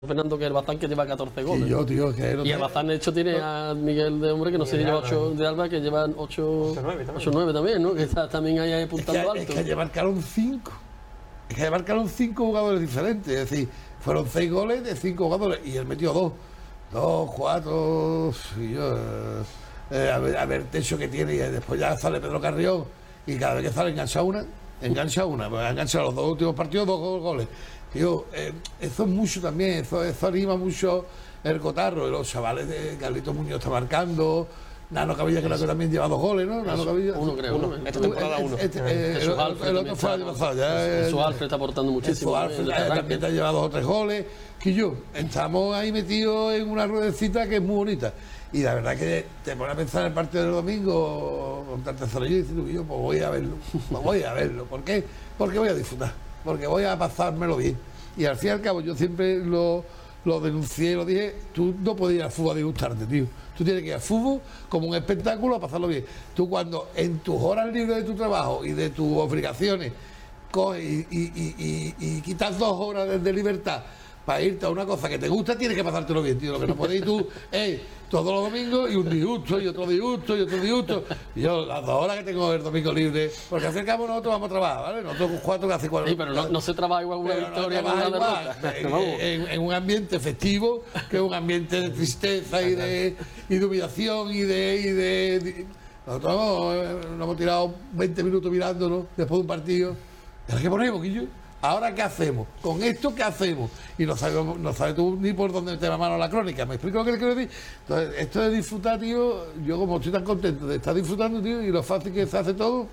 Fernando, que el Bazán que lleva 14 goles. Y yo, tío, que y el Bazán, de hecho, tiene a Miguel de Hombre, que no sé si lleva 8 de Alba, que llevan 8-9 también, ¿no? Que está también ahí apuntando alto. Es que ayer marcaron 5. Es que ayer marcaron 5 jugadores diferentes. Es decir, fueron 6 goles de 5 jugadores. Y él metió 2. 2, 4. Y yo. A ver el techo que tiene. Y después ya sale Pedro Carrión. Y cada vez que sale engancha una. Pues engancha los 2 últimos partidos, 2 goles. Tío, eso es mucho también, eso anima mucho el cotarro. Los chavales de Carlitos Muñoz está marcando, Nano Cabilla creo que también lleva 2 goles, ¿no? Nano Cabilla. Uno, creo. Esta temporada 1. El otro fue el año pasado. Jesús Alfred está aportando muchísimo. Jesús Alfred también te ha llevado 2 o 3 goles. Que yo, estamos ahí metidos en una ruedecita que es muy bonita. Y la verdad que te pones a pensar en el partido del domingo contra el Tesorillo y dices, yo, pues voy a verlo. ¿Por qué? Porque voy a disfrutar, porque voy a pasármelo bien. Y al fin y al cabo, yo siempre lo denuncié, lo dije, tú no puedes ir al fútbol a disgustarte, tío. Tú tienes que ir al fútbol como un espectáculo a pasarlo bien. Tú cuando en tus horas libres de tu trabajo y de tus obligaciones coges y quitas 2 horas de libertad para irte a una cosa que te gusta, tienes que pasártelo bien, tío. Lo que no puedes ir tú todos los domingos y un disgusto y otro disgusto y otro disgusto. Y yo, las 2 horas que tengo el domingo libre, porque al fin y al cabo nosotros vamos a trabajar, ¿vale? Nosotros 4 que hace 4. Sí, pero no se trabaja igual una victoria con una derrota. En un ambiente festivo, que es un ambiente de tristeza y de humillación y de nosotros nos hemos tirado 20 minutos mirándonos después de un partido. ¿Y ahora qué ponemos, Guillo? ¿Ahora qué hacemos? ¿Con esto qué hacemos? Y no sabes tú ni por dónde te va mano la crónica. ¿Me explico lo que le quiero decir? Entonces, esto de disfrutar, tío, yo como estoy tan contento de estar disfrutando, tío, y lo fácil que se hace todo,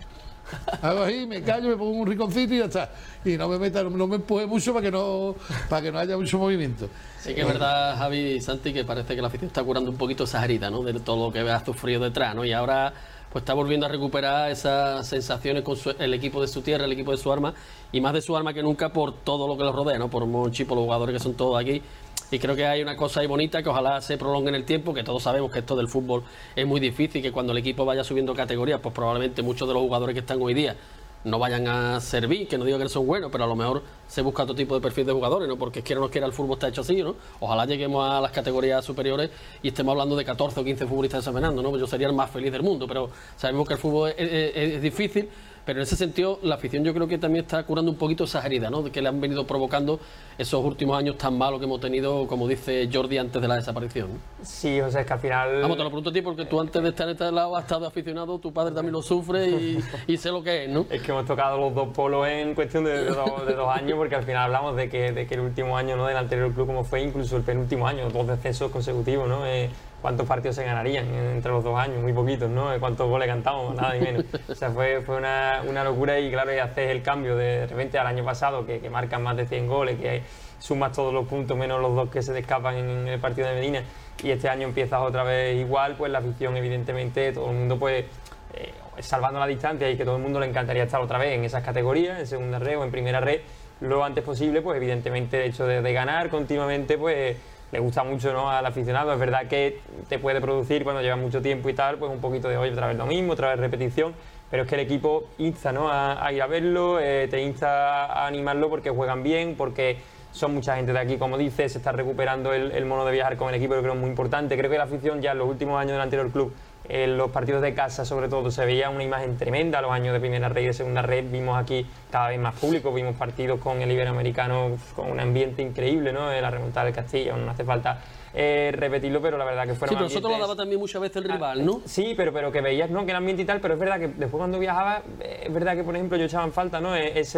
hago ahí, me callo, me pongo un rinconcito y ya está. Y no me empuje mucho para que no haya mucho movimiento. Sí que es verdad, Javi y Santi, que parece que la afición está curando un poquito esa herida, ¿no? De todo lo que ha sufrido detrás, ¿no? Y ahora pues está volviendo a recuperar esas sensaciones con el equipo de su tierra, el equipo de su arma, y más de su arma que nunca por todo lo que los rodea, ¿no? Por Monchi, por los jugadores que son todos aquí. Y creo que hay una cosa ahí bonita que ojalá se prolongue en el tiempo, que todos sabemos que esto del fútbol es muy difícil, que cuando el equipo vaya subiendo categorías, pues probablemente muchos de los jugadores que están hoy día no vayan a servir, que no digo que no son buenos, pero a lo mejor se busca otro tipo de perfil de jugadores, ¿no? Porque quiera o no quiera el fútbol está hecho así, ¿no? Ojalá lleguemos a las categorías superiores y estemos hablando de 14 o 15 futbolistas desafinando, ¿no? Pues yo sería el más feliz del mundo, pero sabemos que el fútbol es difícil, pero en ese sentido la afición yo creo que también está curando un poquito esas heridas, ¿no? De que le han venido provocando esos últimos años tan malos que hemos tenido, como dice Jordi, antes de la desaparición, ¿no? Sí, o sea, es que al final... Vamos, te lo pregunto a ti porque tú antes de estar en este lado has estado aficionado, tu padre también lo sufre y sé lo que es, ¿no? Es que hemos tocado los 2 polos en cuestión de 2 años, porque al final hablamos de que el último año, ¿no?, del anterior club, como fue incluso el penúltimo año, 2 descensos consecutivos, ¿no? ¿Cuántos partidos se ganarían entre los 2 años? Muy poquitos, ¿no? ¿Cuántos goles cantamos? Nada ni menos. O sea, fue una locura y claro, y haces el cambio de repente al año pasado, que marcan más de 100 goles, que sumas todos los puntos menos los 2 que se te escapan en el partido de Medina, y este año empiezas otra vez igual, pues la afición, evidentemente, todo el mundo pues salvando la distancia, y que todo el mundo le encantaría estar otra vez en esas categorías, en segunda red o en primera red, lo antes posible, pues evidentemente el hecho de ganar continuamente, pues le gusta mucho, ¿no?, al aficionado. Es verdad que te puede producir cuando llevas mucho tiempo y tal, pues un poquito de, oye, otra vez lo mismo, otra vez repetición, pero es que el equipo insta, ¿no?, a ir a verlo, te insta a animarlo porque juegan bien, porque son mucha gente de aquí, como dices, se está recuperando el mono de viajar con el equipo, yo creo que es muy importante. Creo que la afición ya en los últimos años del anterior club, en los partidos de casa sobre todo, se veía una imagen tremenda. Los años de primera red y de segunda red vimos aquí cada vez más público, vimos partidos con el Iberoamericano con un ambiente increíble, ¿no? La remontada del Castilla, no hace falta repetirlo, pero la verdad que fueron... Sí, pero nosotros lo daba también muchas veces el rival, ¿no? Sí, pero que veías, ¿no?, que el ambiente y tal, pero es verdad que después cuando viajaba, es verdad que, por ejemplo, yo echaba en falta, ¿no?,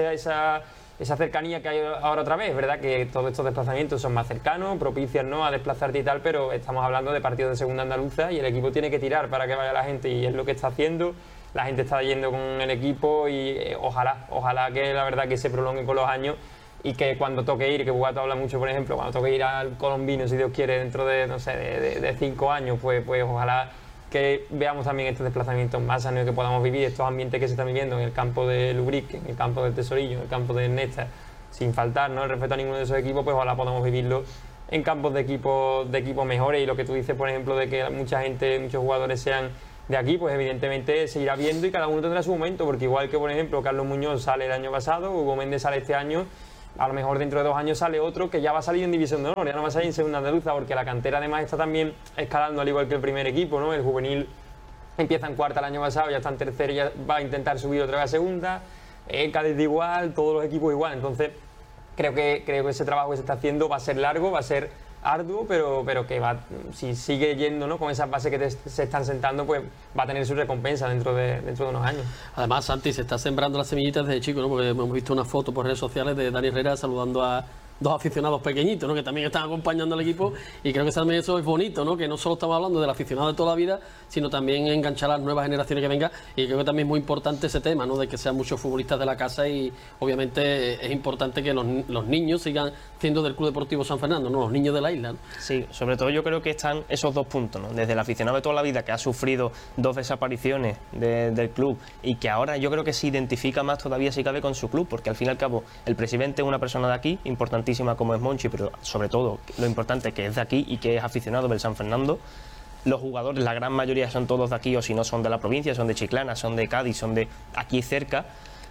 esa cercanía que hay ahora otra vez. Es verdad que todos estos desplazamientos son más cercanos, propician, ¿no?, a desplazarte y tal, pero estamos hablando de partidos de segunda andaluza y el equipo tiene que tirar para que vaya la gente, y es lo que está haciendo. La gente está yendo con el equipo y ojalá que la verdad que se prolongue con los años, y que cuando toque ir, que Bugato habla mucho, por ejemplo, cuando toque ir al Colombino, si Dios quiere, dentro de, no sé, de 5 años, pues ojalá que veamos también estos desplazamientos en masa, ¿no?, que podamos vivir estos ambientes que se están viviendo en el campo de Lubrique, en el campo del Tesorillo, en el campo de Néstor, sin faltar, ¿no?, el respeto a ninguno de esos equipos, pues ojalá podamos vivirlo en campos de equipos mejores. Y lo que tú dices, por ejemplo, de que mucha gente, muchos jugadores sean de aquí, pues evidentemente se irá viendo y cada uno tendrá su momento, porque igual que, por ejemplo, Carlos Muñoz sale el año pasado, Hugo Méndez sale este año, a lo mejor dentro de 2 años sale otro que ya va a salir en División de Honor, ya no va a salir en Segunda Andaluza, porque la cantera además está también escalando al igual que el primer equipo, ¿no? El juvenil empieza en cuarta el año pasado, ya está en tercera y ya va a intentar subir otra vez a segunda, el Cádiz igual, todos los equipos igual, entonces creo que ese trabajo que se está haciendo va a ser largo, va a ser arduo, pero que va, si sigue yendo, ¿no?, con esas bases que se están sentando, pues va a tener su recompensa dentro de unos años. Además, Santi, se está sembrando las semillitas desde chico, ¿no? Porque hemos visto una foto por redes sociales de Dani Herrera saludando a 2 aficionados pequeñitos, ¿no?, que también están acompañando al equipo, y creo que también eso es bonito, ¿no?, que no solo estamos hablando del aficionado de toda la vida, sino también enganchar a las nuevas generaciones que vengan, y creo que también es muy importante ese tema, ¿no?, de que sean muchos futbolistas de la casa, y obviamente es importante que los niños sigan siendo del Club Deportivo San Fernando, ¿no?, los niños de la isla, ¿no? Sí, sobre todo yo creo que están esos 2 puntos, ¿no?, desde el aficionado de toda la vida, que ha sufrido 2 desapariciones del club, y que ahora yo creo que se identifica más todavía, si cabe, con su club, porque al fin y al cabo el presidente es una persona de aquí, importantísima como es Monchi, pero sobre todo lo importante que es de aquí y que es aficionado del San Fernando. Los jugadores, la gran mayoría son todos de aquí, o si no son de la provincia, son de Chiclana, son de Cádiz, son de aquí cerca,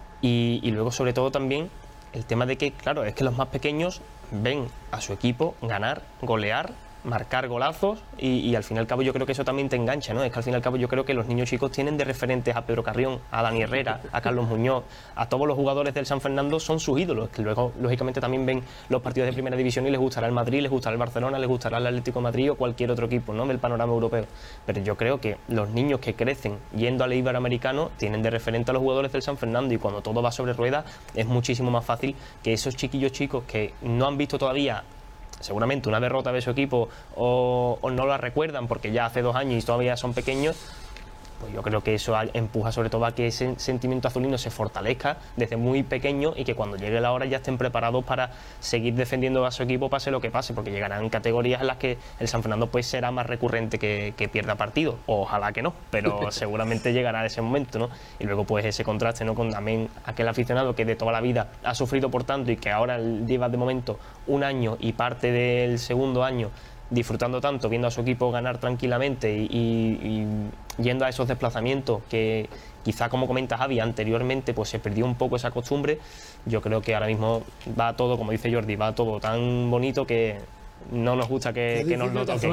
y luego sobre todo también el tema de que, claro, es que los más pequeños ven a su equipo ganar, golear, marcar golazos, y al fin y al cabo yo creo que eso también te engancha, ¿no? Es que al fin y al cabo yo creo que los niños chicos tienen de referentes a Pedro Carrión, a Dani Herrera, a Carlos Muñoz, a todos los jugadores del San Fernando, son sus ídolos, que luego lógicamente también ven los partidos de primera división y les gustará el Madrid, les gustará el Barcelona, les gustará el Atlético de Madrid o cualquier otro equipo, ¿no?, del panorama europeo. Pero yo creo que los niños que crecen yendo al Iberoamericano tienen de referente a los jugadores del San Fernando, y cuando todo va sobre ruedas es muchísimo más fácil que esos chiquillos chicos que no han visto todavía seguramente una derrota de su equipo, o no la recuerdan porque ya hace 2 años y todavía son pequeños, pues yo creo que eso empuja sobre todo a que ese sentimiento azulino se fortalezca desde muy pequeño, y que cuando llegue la hora ya estén preparados para seguir defendiendo a su equipo pase lo que pase, porque llegarán categorías en las que el San Fernando pues será más recurrente que pierda partidos, ojalá que no, pero seguramente llegará ese momento, ¿no? Y luego pues ese contraste, ¿no?, con también aquel aficionado que de toda la vida ha sufrido por tanto, y que ahora lleva de momento 1 año y parte del segundo año disfrutando tanto, viendo a su equipo ganar tranquilamente y yendo a esos desplazamientos que quizá, como comenta Javi, anteriormente pues se perdió un poco esa costumbre. Yo creo que ahora mismo va todo, como dice Jordi, va todo tan bonito que no nos gusta que nos lo toquen.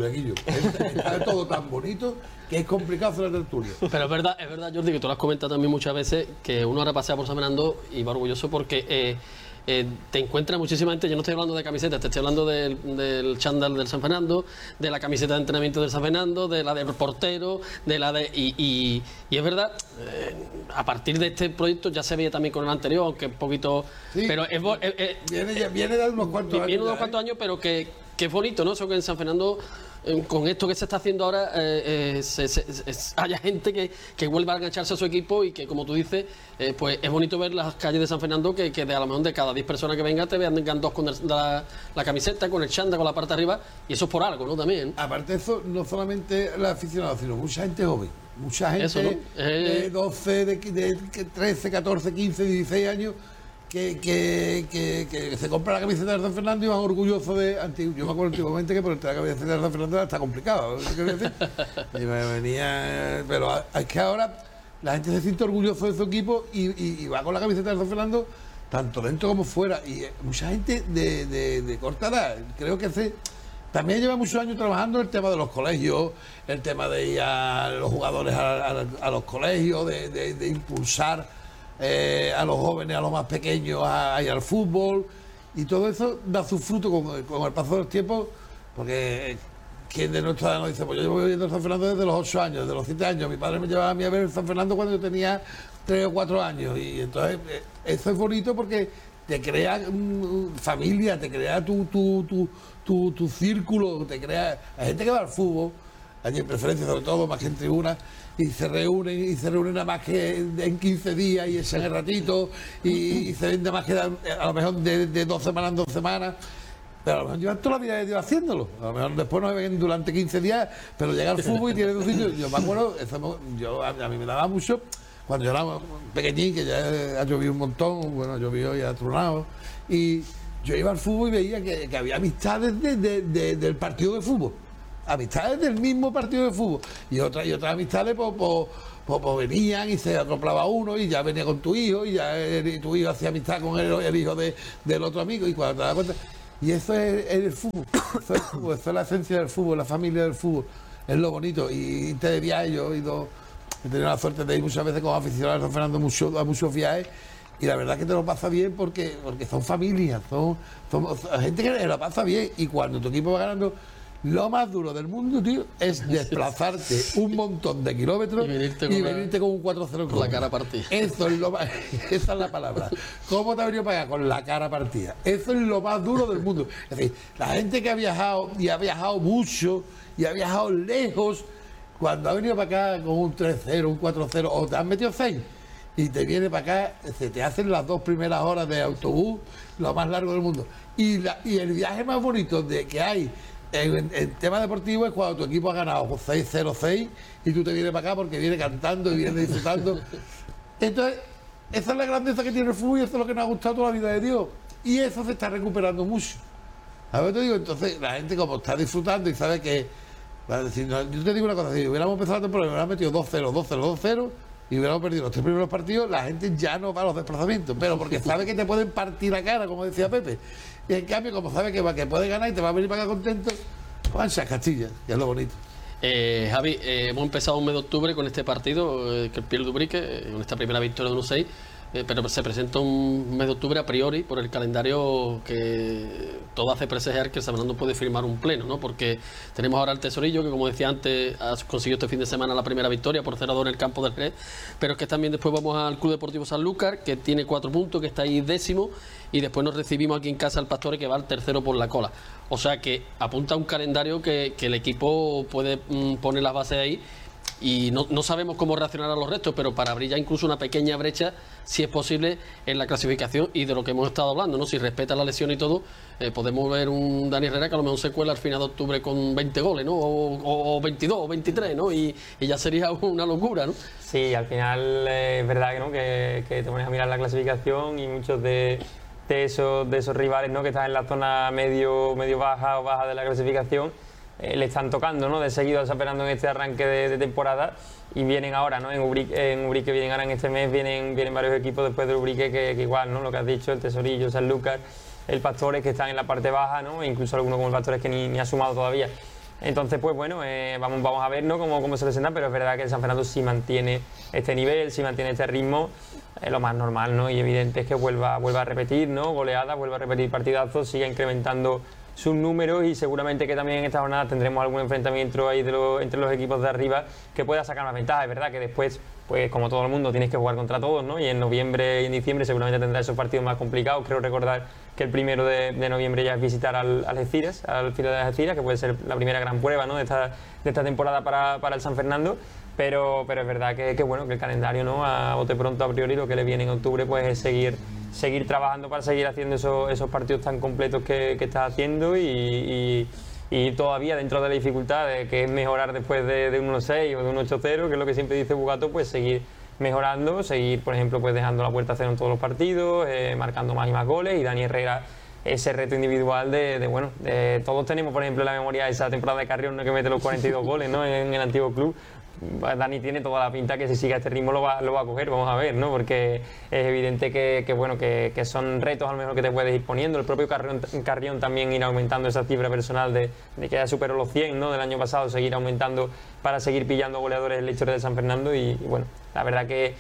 Está todo tan bonito que es complicado hacer la tertulia. Pero es verdad, Jordi, que tú lo has comentado también muchas veces, que uno ahora pasea por San Fernando y va orgulloso porque te encuentras muchísima gente. Yo no estoy hablando de camisetas, te estoy hablando del chándal del San Fernando, de la camiseta de entrenamiento del San Fernando, de la del portero, de la de... Y es verdad, a partir de este proyecto ya se veía también con el anterior, aunque un poquito... Sí, pero viene de unos cuantos años. Viene de unos cuantos años, pero que es bonito, ¿no? Eso que en San Fernando, con esto que se está haciendo ahora, haya gente que vuelva a engancharse a su equipo, y que, como tú dices, pues es bonito ver las calles de San Fernando que a lo mejor de cada 10 personas que vengan te vean 2 con la camiseta, con el chándal, con la parte de arriba, y eso es por algo, ¿no? También. Aparte de eso, no solamente los aficionados, sino mucha gente joven, mucha gente eso, ¿no? de 12, de 13, 14, 15, 16 años, que se compra la camiseta de San Fernando y van orgullosos de... Yo me acuerdo antiguamente que ponerte la camiseta de San Fernando está complicado, ¿no? Y me venía... Pero es que ahora la gente se siente orgulloso de su equipo y va con la camiseta de San Fernando tanto dentro como fuera. Y mucha gente de corta edad, creo que también lleva muchos años trabajando el tema de los colegios, el tema de ir a los jugadores a los colegios, de impulsar a los jóvenes, a los más pequeños a ir al fútbol, y todo eso da su fruto con el paso del tiempo, porque quien de nuestra edad nos dice, pues yo llevo viviendo en San Fernando desde los 8 años, desde los 7 años, mi padre me llevaba a mí a ver San Fernando cuando yo tenía 3 o 4 años, y entonces eso es bonito porque te crea familia, te crea tu círculo, te crea... Hay gente que va al fútbol, hay en preferencia sobre todo, más que en tribuna, y se reúnen nada más que en 15 días y echan el ratito, y se ven nada más que a lo mejor de 2 semanas en 2 semanas, pero a lo mejor llevan toda la vida de Dios haciéndolo, a lo mejor después no se ven durante 15 días, pero llega al fútbol y tiene 2 sitios. Yo me acuerdo, a mí me daba mucho cuando yo era pequeñín, que ya ha llovido un montón, bueno, ha llovido y ha tronado, y yo iba al fútbol y veía que había amistades del partido de fútbol. amistades del mismo partido de fútbol. Y otras amistades, pues venían y se acoplaba uno y ya venía con tu hijo y ya tu hijo hacía amistad con el hijo del otro amigo, y cuando te das cuenta. Y eso es el fútbol, eso es la esencia del fútbol, la familia del fútbol, es lo bonito. Y irte de viaje, yo he tenido la suerte de ir muchas veces como aficionado a San Fernando a muchos viajes, y la verdad que te lo pasa bien porque son familias, son gente que lo pasa bien, y cuando tu equipo va ganando, lo más duro del mundo, tío, es desplazarte un montón de kilómetros y venirte con un 4-0 con la cara partida. Eso es lo más, esa es la palabra. ¿Cómo te ha venido para acá? Con la cara partida. Eso es lo más duro del mundo. Es decir, la gente que ha viajado y ha viajado mucho y ha viajado lejos, cuando ha venido para acá con un 3-0, un 4-0, o te han metido 6 y te viene para acá, se te hacen las 2 primeras horas de autobús, lo más largo del mundo. Y el viaje más bonito que hay en tema deportivo es cuando tu equipo ha ganado 6-0-6 y tú te vienes para acá porque viene cantando y viene disfrutando. Entonces, esa es la grandeza que tiene el fútbol, y eso es lo que nos ha gustado toda la vida de Dios. Y eso se está recuperando mucho. ¿Sabes? Te digo, entonces la gente, como está disfrutando y sabe que. Decir, no, yo te digo una cosa: si hubiéramos empezado la temporada y hubiéramos metido 2-0, 2-0, 2-0 y hubiéramos perdido los 3 primeros partidos, la gente ya no va a los desplazamientos, pero porque sabe que te pueden partir la cara, como decía Pepe. Y en cambio, como sabe que puede ganar y te va a venir para acá contento, pues a Castilla, que es lo bonito. Javi, hemos empezado un mes de octubre con este partido, que el Pierre Dubrique, con esta primera victoria de 1-6, pero se presenta un mes de octubre a priori por el calendario que todo hace presagiar que el San Fernando puede firmar un pleno, ¿no? Porque tenemos ahora el Tesorillo, que como decía antes, ha conseguido este fin de semana la primera victoria por 0-2 en el campo del Jerez, pero es que también después vamos al Club Deportivo Sanlúcar, que tiene 4 puntos, que está ahí 10º, y después nos recibimos aquí en casa al Pastore, que va al 3º por la cola. O sea que apunta a un calendario que el equipo puede poner las bases ahí, y no sabemos cómo reaccionarán los restos, pero para abrir ya incluso una pequeña brecha, si es posible, en la clasificación, y de lo que hemos estado hablando, ¿no? Si respeta la lesión y todo, podemos ver un Dani Herrera que a lo mejor se cuela al final de octubre con 20 goles, ¿no? O 22 o 23, ¿no? Y ya sería una locura, ¿no? Sí, al final es verdad, ¿no? que te pones a mirar la clasificación y muchos de esos rivales, ¿no? Que están en la zona medio baja o baja de la clasificación, le están tocando, ¿no? De seguido desaperando en este arranque de temporada, y vienen ahora, ¿no? En Ubrique vienen ahora en este mes, vienen varios equipos después de Ubrique que igual, ¿no? Lo que has dicho, el Tesorillo, Sanlúcar, el Pastores, que están en la parte baja, ¿no? E incluso algunos como el Pastores que ni ha sumado todavía. Entonces, pues bueno, vamos a ver, ¿no? cómo se presenta, pero es verdad que el San Fernando sí mantiene este nivel, sí mantiene este ritmo, lo más normal, ¿no? Y evidente es que vuelva a repetir, ¿no? Goleadas, vuelva a repetir partidazos, siga incrementando sus números, y seguramente que también en esta jornada tendremos algún enfrentamiento ahí entre los equipos de arriba que pueda sacar más ventaja. Es verdad que después, pues como todo el mundo, tienes que jugar contra todos, ¿no? Y en noviembre y en diciembre seguramente tendrá esos partidos más complicados. Creo recordar que el 1 de noviembre ya es visitar al Algeciras, al Filo de Algeciras, que puede ser la primera gran prueba, ¿no? de esta temporada para el San Fernando. Pero es verdad que bueno, que el calendario, ¿no? A bote pronto, a priori, lo que le viene en octubre pues es seguir trabajando para seguir haciendo esos partidos tan completos que está haciendo, y todavía dentro de la dificultad de que es mejorar después de un 1-6 o de un 8-0, que es lo que siempre dice Bugato, pues seguir mejorando, seguir, por ejemplo, pues dejando la puerta a cero en todos los partidos, marcando más y más goles, y Dani Herrera ese reto individual de todos tenemos, por ejemplo, en la memoria esa temporada de Carrión, ¿no? Que mete los 42 goles, ¿no? En el antiguo club. Dani tiene toda la pinta que si sigue este ritmo lo va a coger, vamos a ver, ¿no? Porque es evidente que son retos a lo mejor que te puedes ir poniendo. El propio Carrión también ir aumentando esa cifra personal de que ya superó los 100, ¿no? Del año pasado, seguir aumentando para seguir pillando goleadores en la historia de San Fernando, y bueno, la verdad que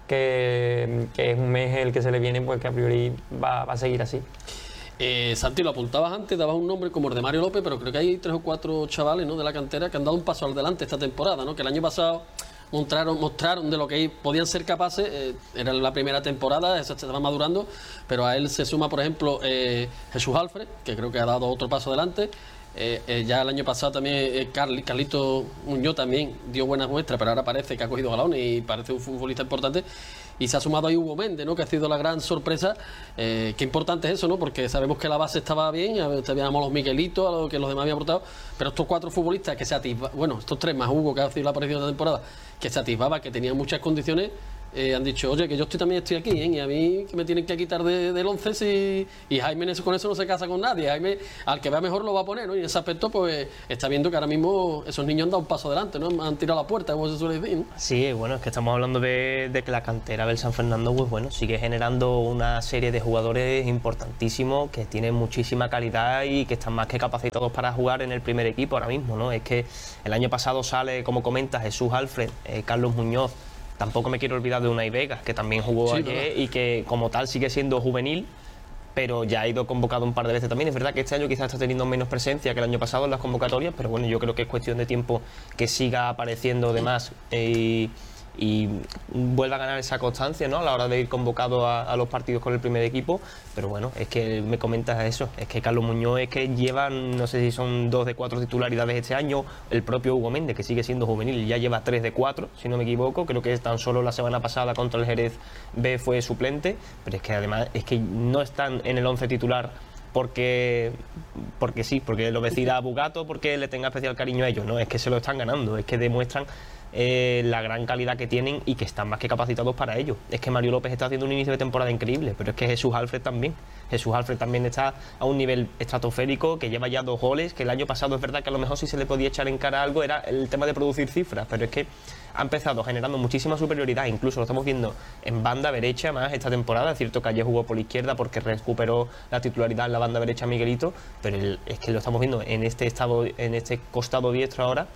es un mes el que se le viene, pues que a priori va a seguir así. Santi, lo apuntabas antes, dabas un nombre como el de Mario López, pero creo que hay 3 o 4 chavales, ¿no? De la cantera que han dado un paso al delante esta temporada, ¿no? Que el año pasado mostraron de lo que podían ser capaces. Era la primera temporada, se estaba madurando, pero a él se suma, por ejemplo, Jesús Alfred, que creo que ha dado otro paso adelante. Ya el año pasado también Carlito Muñoz también dio buenas muestras, pero ahora parece que ha cogido galones y parece un futbolista importante. Y se ha sumado ahí Hugo Méndez, ¿no? Que ha sido la gran sorpresa. Qué importante es eso, ¿no? Porque sabemos que la base estaba bien, teníamos los Miguelitos, a lo que los demás habían aportado, pero estos 4 futbolistas que se atisbaban, bueno, estos 3 más Hugo, que ha sido la aparición de la temporada, que se atisbaba, que tenían muchas condiciones, han dicho, oye, que yo también estoy aquí, y a mí que me tienen que quitar del 11 y Jaime con eso no se casa con nadie. Jaime, al que vea mejor lo va a poner, ¿no? Y en ese aspecto, pues, está viendo que ahora mismo esos niños han dado un paso adelante, ¿no? Han tirado la puerta, como se suele decir, ¿no? Sí, bueno, es que estamos hablando de que la cantera del San Fernando, pues bueno, sigue generando una serie de jugadores importantísimos que tienen muchísima calidad y que están más que capacitados para jugar en el primer equipo ahora mismo, ¿no? Es que el año pasado sale, como comenta, Jesús Alfred, Carlos Muñoz. Tampoco me quiero olvidar de Unai Vega, que también jugó ayer y que como tal sigue siendo juvenil, pero ya ha ido convocado un par de veces también. Es verdad que este año quizás está teniendo menos presencia que el año pasado en las convocatorias, pero bueno, yo creo que es cuestión de tiempo que siga apareciendo de más y vuelva a ganar esa constancia, ¿no? A la hora de ir convocado a los partidos con el primer equipo. Pero bueno, es que me comentas eso, es que Carlos Muñoz es que lleva, no sé si son 2 de 4 titularidades este año, el propio Hugo Méndez, que sigue siendo juvenil, ya lleva 3 de 4, si no me equivoco, creo que tan solo la semana pasada contra el Jerez B fue suplente, pero es que además es que no están en el 11 titular porque sí, porque lo decida Bugato, porque le tenga especial cariño a ellos, no, es que se lo están ganando, es que demuestran la gran calidad que tienen y que están más que capacitados para ello. Es que Mario López está haciendo un inicio de temporada increíble, pero es que Jesús Alfred también está a un nivel estratosférico, que lleva ya 2 goles, que el año pasado es verdad que a lo mejor sí se le podía echar en cara algo, era el tema de producir cifras, pero es que ha empezado generando muchísima superioridad, incluso lo estamos viendo en banda derecha más esta temporada. Es cierto que ayer jugó por la izquierda porque recuperó la titularidad en la banda derecha Miguelito, pero es que lo estamos viendo en este costado diestro ahora,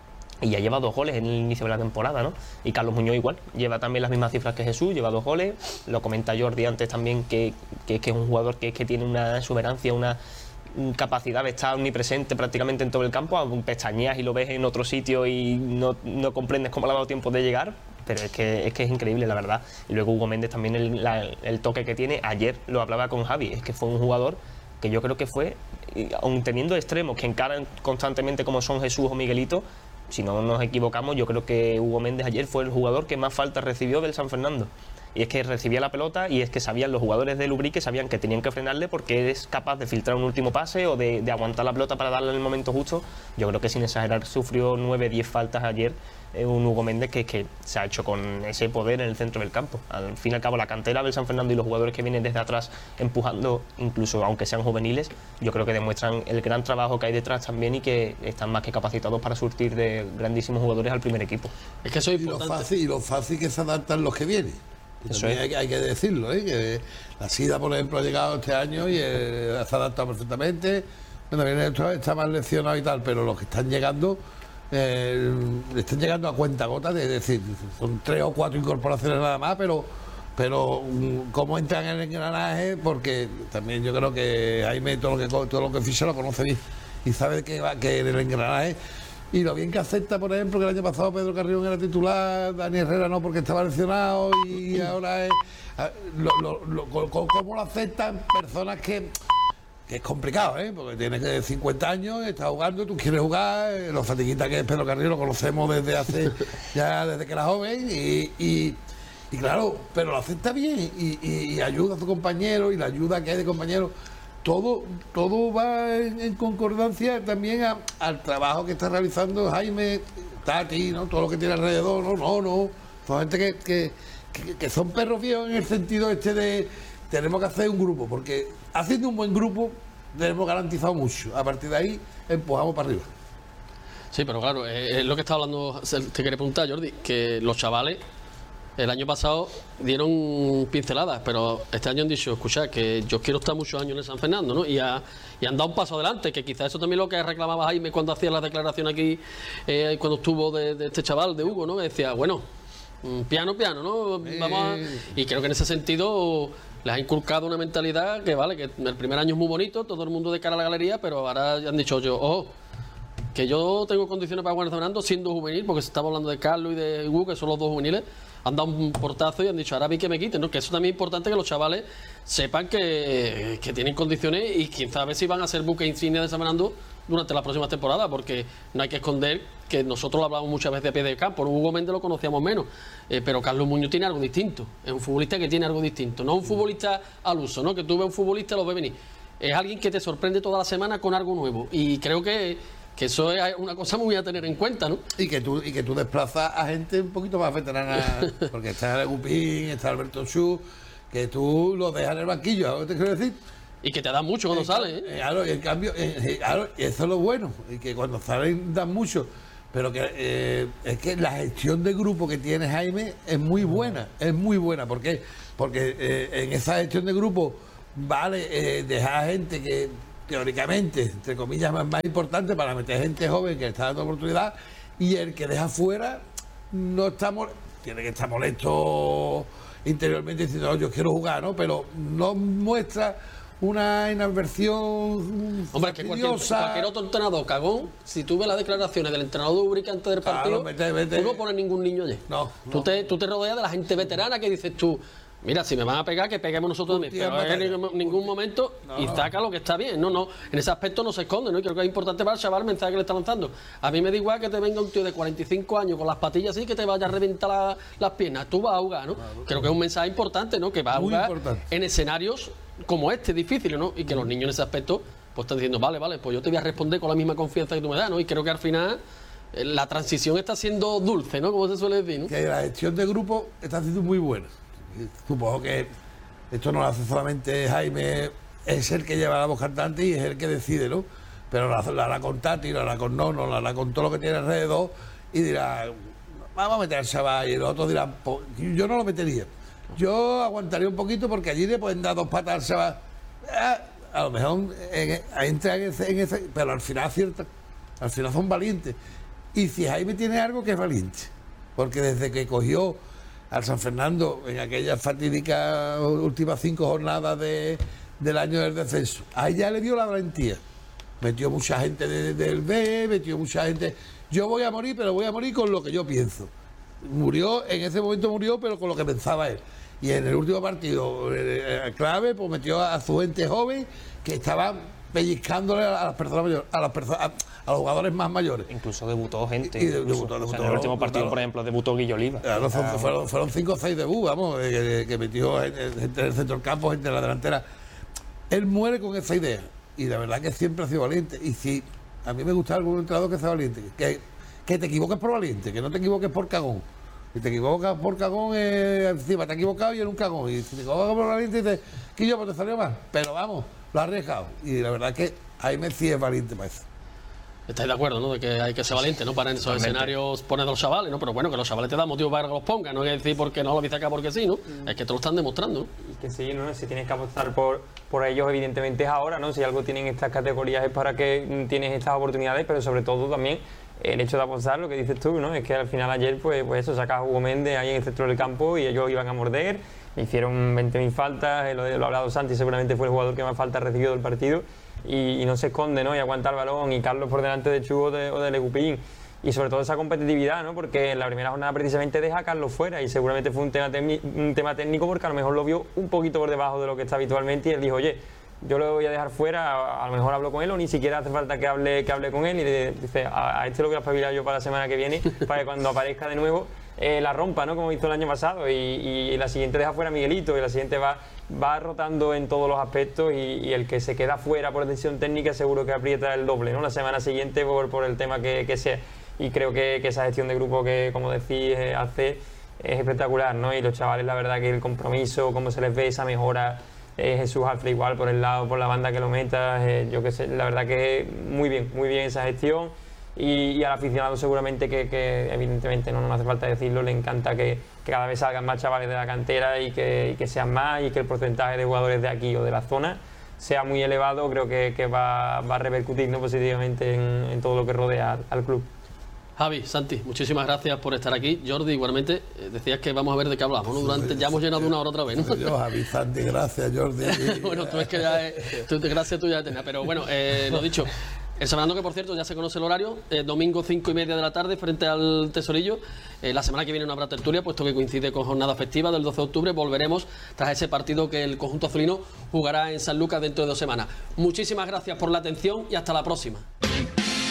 y ya lleva 2 goles en el inicio de la temporada, ¿no? Y Carlos Muñoz igual, lleva también las mismas cifras que Jesús, lleva 2 goles. Lo comenta Jordi antes también, que es un jugador que tiene una exuberancia, una capacidad de estar omnipresente prácticamente en todo el campo. Pestañeas y lo ves en otro sitio y no comprendes cómo le ha dado tiempo de llegar, pero es que es increíble, la verdad. Y luego Hugo Méndez también, el toque que tiene. Ayer lo hablaba con Javi, es que fue un jugador que yo creo que fue, aun teniendo extremos que encaran constantemente como son Jesús o Miguelito, si no nos equivocamos, yo creo que Hugo Méndez ayer fue el jugador que más faltas recibió del San Fernando. Y es que recibía la pelota y es que sabían los jugadores de Lubrique, sabían que tenían que frenarle porque es capaz de filtrar un último pase o de aguantar la pelota para darle en el momento justo. Yo creo que sin exagerar sufrió 9-10 faltas ayer un Hugo Méndez que se ha hecho con ese poder en el centro del campo. Al fin y al cabo, la cantera del San Fernando y los jugadores que vienen desde atrás empujando, incluso aunque sean juveniles, yo creo que demuestran el gran trabajo que hay detrás también y que están más que capacitados para surtir de grandísimos jugadores al primer equipo. Es que eso es importante. Y lo fácil que se adaptan los que vienen. Eso es. Hay que decirlo, que la SIDA, por ejemplo, ha llegado este año y se ha adaptado perfectamente. Bueno, bien, esto está más leccionado y tal, pero los que están llegando le están llegando a cuenta gotas, es decir, son 3 o 4 incorporaciones nada más, pero cómo entran en el engranaje, porque también yo creo que Jaime todo lo que ficha lo conoce bien y sabe que en el engranaje. Y lo bien que acepta, por ejemplo, que el año pasado Pedro Carrión era titular, Dani Herrera no porque estaba lesionado y ahora es... ¿Cómo lo aceptan personas que es complicado, porque tienes 50 años, está jugando, tú quieres jugar, los fatiguitas que es Pedro Carrión lo conocemos desde que era joven y claro, pero lo acepta bien y ayuda a su compañero y la ayuda que hay de compañeros. Todo va en concordancia también al trabajo que está realizando Jaime, Tati, ¿no? Todo lo que tiene alrededor, no. Son gente que son perros viejos en el sentido de tenemos que hacer un grupo, porque haciendo un buen grupo tenemos garantizado mucho. A partir de ahí empujamos para arriba. Sí, pero claro, es lo que estaba hablando, te quería preguntar, Jordi, que los chavales el año pasado dieron pinceladas, pero este año han dicho, escuchad, que yo quiero estar muchos años en San Fernando, ¿no? Y han dado un paso adelante, que quizás eso también lo que reclamaba Jaime cuando hacía la declaración aquí, cuando estuvo de este chaval, de Hugo, ¿no? Que decía, bueno, piano, ¿no? Y creo que en ese sentido les ha inculcado una mentalidad que vale, que el primer año es muy bonito, todo el mundo de cara a la galería, pero ahora ya han dicho ojo, que yo tengo condiciones para jugar en San Fernando siendo juvenil, porque se estaba hablando de Carlos y de Hugo, que son los 2 juveniles, han dado un portazo y han dicho, ahora vi que me quiten, ¿no? Que eso también es importante, que los chavales sepan que tienen condiciones y quizás a ver si van a ser buque insignia de San Fernando durante la próxima temporada, porque no hay que esconder que nosotros lo hablamos muchas veces a pie de campo. Hugo Méndez lo conocíamos menos, pero Carlos Muñoz tiene algo distinto, es un futbolista que tiene algo distinto, no un futbolista al uso, ¿no? Que tú ves un futbolista, lo ves venir, es alguien que te sorprende toda la semana con algo nuevo, y creo que Que eso es una cosa muy a tener en cuenta, ¿no? Y que tú desplazas a gente un poquito más veterana, porque está Legupín, está Alberto Schu, que tú los dejas en el banquillo, ¿sabes lo que te quiero decir? Y que te da mucho cuando sale, ¿eh? Claro, y en cambio, claro, eso es lo bueno, y que cuando salen dan mucho, pero que es que la gestión de grupo que tiene Jaime es muy buena, ¿por qué? Porque en esa gestión de grupo vale dejar a gente que teóricamente, entre comillas, más importante para meter gente joven que le está dando oportunidad, y el que deja fuera no está tiene que estar molesto interiormente diciendo, no, yo quiero jugar, ¿no? Pero no muestra una inadversión. Hombre, que cualquier otro entrenador cagón, si tú ves las declaraciones del entrenador de Ubrique antes del partido, tú no pones ningún niño allí. Tú te rodeas de la gente veterana que dices tú, mira, si me van a pegar, que peguemos nosotros también. Pero en ningún momento y saca lo que está bien. No, en ese aspecto no se esconde, ¿no? Y creo que es importante para el chaval el mensaje que le está lanzando. A mí me da igual que te venga un tío de 45 años con las patillas así, que te vaya a reventar las piernas. Tú vas a jugar, ¿no? Creo que es un mensaje importante, ¿no? Que vas a jugar en escenarios como este, difíciles, ¿no? Y que los niños en ese aspecto pues están diciendo, vale, pues yo te voy a responder con la misma confianza que tú me das, ¿no? Y creo que al final la transición está siendo dulce, ¿no? Como se suele decir, ¿no? Que la gestión de grupo está siendo muy buena. Supongo que esto no lo hace solamente Jaime, es el que lleva la voz cantante y es el que decide, ¿no? Pero la hará con Tati, la hará con Nono, la hará con todo lo que tiene alrededor y dirá, vamos a meter al chaval, y los otros dirán, yo no lo metería. Yo aguantaría un poquito porque allí le pueden dar 2 patas al chaval. A lo mejor entra en ese, pero al final acierta, al final son valientes. Y si Jaime tiene algo, que es valiente, porque desde que cogió al San Fernando en aquellas fatídicas últimas 5 jornadas del año del descenso, ahí ya le dio la valentía. Metió mucha gente del B, metió mucha gente. Yo voy a morir, pero voy a morir con lo que yo pienso. En ese momento murió, pero con lo que pensaba él. Y en el último partido clave, pues metió a su gente joven que estaba pellizcándole a las personas mayores, a los jugadores más mayores. Incluso debutó gente. Debutó, o sea, en el último partido, por ejemplo, debutó Guillo Oliva. Claro, fueron 5 o 6 debuts, vamos, que metió gente en el centro del campo, gente en la delantera. Él muere con esa idea. Y la verdad que siempre ha sido valiente. Y si a mí me gusta algún entrenador que sea valiente, que te equivoques por valiente, que no te equivoques por cagón. Si te equivocas por cagón, encima te has equivocado y eres un cagón. Y si te equivocas por valiente, dices, que yo, pues te salió mal. Pero vamos, lo has arriesgado. Y la verdad que Jaime sí es valiente para eso. ¿Estáis de acuerdo, no? De que hay que ser valiente, ¿no? Para en esos escenarios poner a los chavales, ¿no? Pero bueno, que los chavales te dan motivo para que los pongan, no es decir porque no lo dice acá porque sí, ¿no? Es que te lo están demostrando, ¿no? Y que sí, ¿no? Si tienes que apostar por ellos, evidentemente es ahora, ¿no? Si algo tienen estas categorías es para que tienes estas oportunidades, pero sobre todo también el hecho de apostar, lo que dices tú, ¿no? Es que al final ayer, pues eso, sacas a Hugo Méndez ahí en el centro del campo y ellos iban a morder, hicieron 20.000 faltas, lo ha hablado Santi, seguramente fue el jugador que más faltas recibió del partido. Y no se esconde, ¿no? Y aguanta el balón, y Carlos por delante de Chu o de Legupín. Y sobre todo esa competitividad, ¿no? Porque en la primera jornada precisamente deja a Carlos fuera y seguramente fue un tema técnico porque a lo mejor lo vio un poquito por debajo de lo que está habitualmente y él dijo, oye, yo lo voy a dejar fuera, a lo mejor hablo con él o ni siquiera hace falta que hable con él y le dice, a este lo voy a espabilar yo para la semana que viene para que cuando aparezca de nuevo la rompa, ¿no? Como hizo el año pasado y la siguiente deja fuera a Miguelito y la siguiente va rotando en todos los aspectos y el que se queda fuera por decisión técnica seguro que aprieta el doble, ¿no? La semana siguiente por el tema que sea. Y creo que esa gestión de grupo que, como decís, hace es espectacular, ¿no? Y los chavales, la verdad que el compromiso, cómo se les ve esa mejora, Jesús Alfred igual por el lado, por la banda que lo metas, yo qué sé, la verdad que muy bien esa gestión. Y al aficionado seguramente que evidentemente no hace falta decirlo, le encanta que cada vez salgan más chavales de la cantera y que sean más y que el porcentaje de jugadores de aquí o de la zona sea muy elevado. Creo que va a repercutir, ¿no? Positivamente en todo lo que rodea al club. Javi, Santi, muchísimas gracias por estar aquí. Jordi, igualmente, decías que vamos a ver de qué hablamos, ¿no? Ya hemos llenado una hora otra vez, ¿no? Yo, Javi, Santi, gracias, Jordi. Bueno, tú es que ya gracias tú ya tenés, pero bueno, lo dicho, el San Fernando, que por cierto ya se conoce el horario, domingo 5:30 de la tarde frente al Tesorillo. La semana que viene no habrá tertulia, puesto que coincide con jornada festiva del 12 de octubre. Volveremos tras ese partido que el conjunto azulino jugará en San Lucas dentro de 2 semanas. Muchísimas gracias por la atención y hasta la próxima.